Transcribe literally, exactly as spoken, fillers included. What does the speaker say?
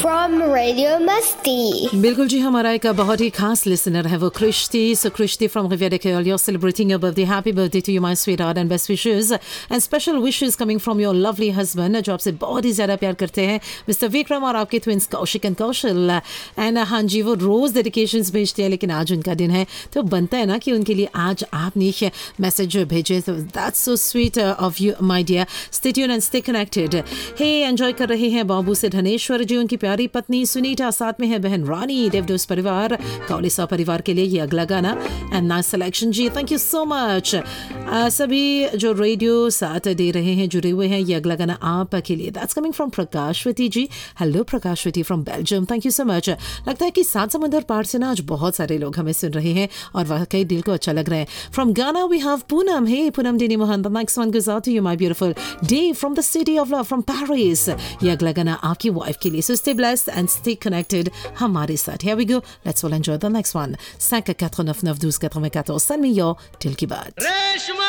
from Radio Masti. बिल्कुल जी, हमारा एक बहुत ही खास लिसनर है वो कृष्टि. सो कृष्टि from रिवियर day, you're celebrating your birthday. Happy birthday to you my sweetheart and best wishes and special wishes coming from your lovely husband जो आपसे बहुत ही ज़्यादा प्यार करते हैं, मिस्टर विक्रम, और आपके twins Kaushik and Kaushal. And हाँ जी, वो रोज़ डेडिकेशंस भेजते हैं लेकिन आज उनका दिन है तो बनता है ना कि उनके लिए आज आपने मैसेज भेजे. तो that's so sweet of you my dear. Stay tuned and stay connected. Hey, enjoy कर रहे हैं बाबू से धनेश्वर जी, उनकी प्यारी पत्नी सुनीता, साथ में है बहन रानी, देवदोस परिवार, कौलिसा परिवार के लिए ये अगला गाना. And nice selection ji, thank you so much. सभी जो रेडियो साथ दे रहे हैं, जुड़े हुए हैं, ये अगला गाना आप के लिए. That's coming from Prakashvati ji. Hello Prakashvati from Belgium, thank you so much. लगता है कि सात समुंदर पार से ना आज बहुत सारे लोग हमें सुन रहे हैं और वाकई दिल को अच्छा लग रहा है. फ्रॉम गाना we have Poonam. Hey Poonam deny Mohan, the next one गोes out to you my beautiful day from the city of love from Paris. ये अगला गाना आपकी वाइफ के लिए. So stay blessed and stay connected हमारे साथ. Here we go. Let's all enjoy the next one. cinq quatre neuf neuf douze quatre-vingt-quatorze. Send me your दिल की बात.